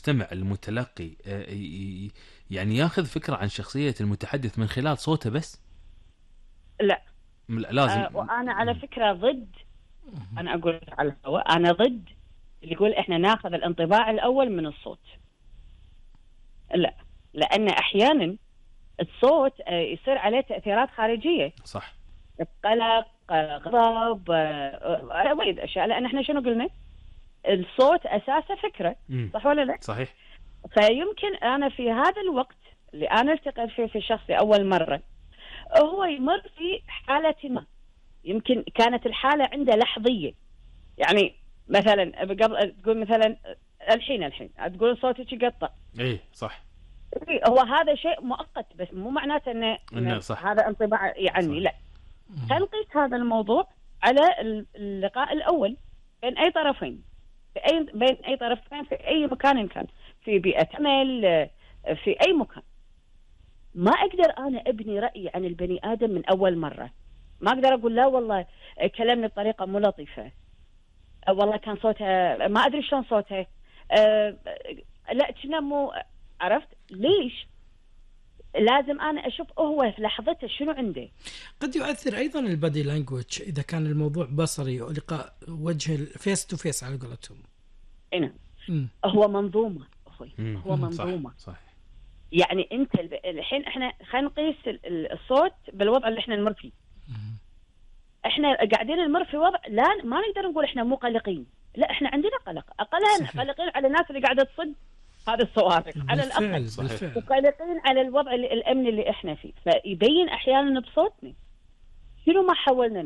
المستمع المتلقي يعني ياخذ فكرة عن شخصية المتحدث من خلال صوته بس؟ لا. لازم. وأنا على فكرة ضد، أنا أقول على الهواء أنا ضد اللي يقول إحنا ناخذ الانطباع الأول من الصوت. لا، لأن أحيانا الصوت يصير عليه تأثيرات خارجية. صح. قلق، غضب، وايد أشياء. لأن إحنا شنو قلنا؟ الصوت أساسه فكرة. صح ولا لا؟ صحيح. فيمكن أنا في هذا الوقت اللي أنا التقيت فيه في شخص لأول مرة، هو يمر في حالة ما، يمكن كانت الحالة عنده لحظية. يعني مثلا قبل تقول مثلا الحين تقول صوتك يقطع. ايه صح. هو هذا شيء مؤقت، بس مو معناته انه صح. هذا انطباع يعني. لا، خلينا نقيس هذا الموضوع على اللقاء الأول بين أي طرفين، بين أي طرفين في أي مكان كان، في بيئة عمل، في أي مكان. ما أقدر أنا أبني رأيي عن البني آدم من أول مرة. ما أقدر أقول لا والله كلامني بطريقة مو لطيفة، والله كان صوتها ما أدري شلون صوتها، لا كنا مو عرفت ليش. لازم أنا أشوف هو في لحظته شنو عنده. قد يؤثر أيضا البادي لانجوج إذا كان الموضوع بصري ولقاء وجه الفيس تو فيس على قولتهم. هنا هو منظومة أخوي، هو منظومة. صح. يعني أنت الحين إحنا خلينا نقيس الصوت بالوضع اللي إحنا نمر فيه. إحنا قاعدين نمر في وضع لا ما نقدر نقول إحنا مو قلقين، لا إحنا عندنا قلق، أقلها قلقين على الناس اللي قاعدة تصد هذا الصواريخ على الأقل، وقلقين على الوضع الأمن اللي إحنا فيه. فيبين أحيانا بصوتنا شنو ما حاولنا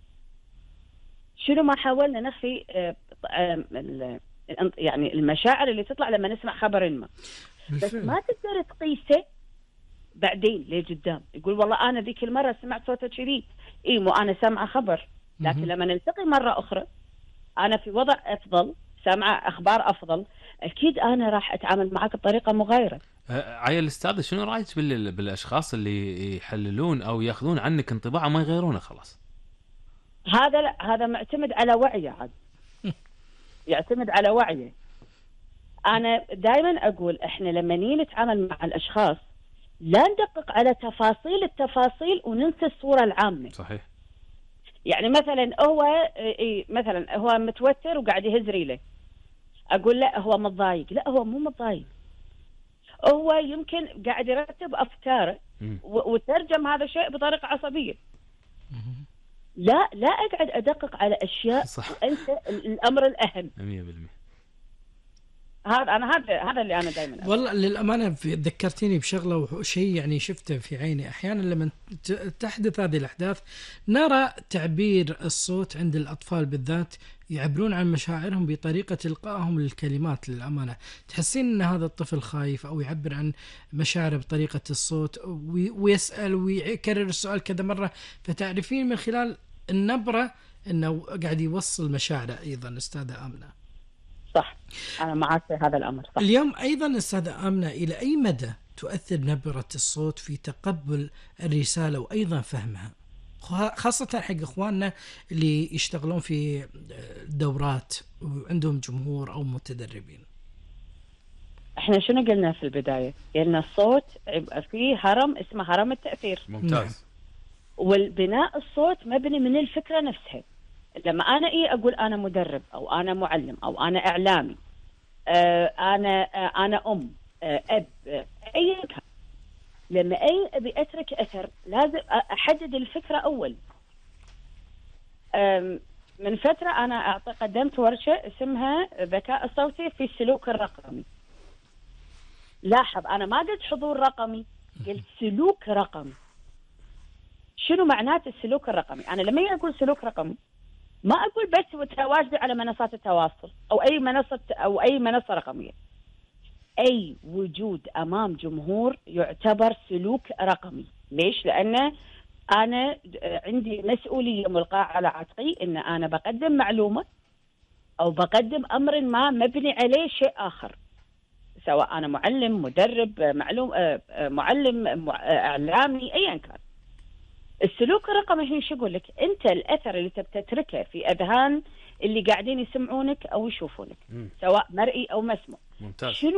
نخفي يعني المشاعر اللي تطلع لما نسمع خبر ما. بس ما تقدر تقيسه بعدين لقدام يقول والله أنا ذيك المرة سمعت صوته كذي، مو أنا سامعة خبر. لكن لما نلتقي مرة أخرى أنا في وضع أفضل، سامعة أخبار أفضل، أكيد أنا راح أتعامل معك بطريقة مغايرة. عيل الأستاذ، شنو رأيك بالأشخاص اللي يحللون أو يأخذون عنك انطباع ما يغيرونه خلاص؟ هذا معتمد على وعيه عاد. يعتمد على وعيه. أنا دائما أقول إحنا لما نيجي نتعامل مع الأشخاص لا ندقق على التفاصيل وننسى الصورة العامة. صحيح. يعني مثلا هو متوتر وقاعد يهز ريله، أقول لا هو متضايق. لا، هو مو متضايق، هو يمكن قاعد يرتب أفكاره وترجم هذا الشيء بطريقة عصبية. لا أقعد أدقق على أشياء وأنسى الأمر الأهم. 100%. هذا اللي أنا دائما والله للأمانة ذكرتيني بشغلة وشيء يعني شفته في عيني. أحيانا لما تحدث هذه الأحداث نرى تعبير الصوت عند الأطفال بالذات، يعبرون عن مشاعرهم بطريقة إلقائهم للكلمات. للأمانة تحسين أن هذا الطفل خايف أو يعبر عن مشاعره بطريقة الصوت، ويسأل ويكرر السؤال كذا مرة، فتعرفين من خلال النبرة أنه قاعد يوصل مشاعره. أيضا أستاذة آمنة، صح، أنا معك في هذا الأمر. صح. اليوم أيضا أستاذة آمنة، إلى أي مدى تؤثر نبرة الصوت في تقبل الرسالة وأيضا فهمها، خاصة حق إخواننا اللي يشتغلون في دورات وعندهم جمهور أو متدربين؟ احنا شنو قلنا في البداية؟ قلنا الصوت فيه هرم اسمه هرم التأثير. ممتاز. والبناء الصوت مبني من الفكرة نفسها. لما أنا أقول أنا مدرب أو أنا معلم أو أنا إعلامي، أنا أم، أب، أي كان، لما أبي أترك أثر لازم أحدد الفكرة أول. من فترة أنا قدمت ورشة اسمها الذكاء الصوتي في السلوك الرقمي. لاحظ أنا ما قلت حضور رقمي، قلت سلوك رقمي. شنو معنات السلوك الرقمي؟ أنا لما أقول سلوك رقمي ما أقول بس تواجدي على منصات التواصل أو أي منصة رقمية. أي وجود أمام جمهور يعتبر سلوك رقمي. ليش؟ لأن أنا عندي مسؤولية ملقاة على عاتقي إن أنا بقدم معلومة أو بقدم أمر ما مبني عليه شيء آخر، سواء أنا معلم، مدرب، معلم، إعلامي، أيا كان. السلوك الرقمي هي شو يقول لك؟ أنت الأثر اللي تتركه في أذهان اللي قاعدين يسمعونك أو يشوفونك، سواء مرئي أو مسموع. ممتاز. شنو